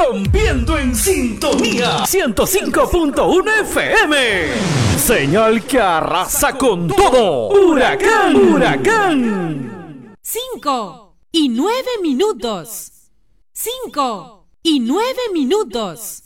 rompiendo en sintonía 105.1 FM. Señal que arrasa con todo. Huracán, huracán. 5 y 9 minutos. 5 y 9 minutos.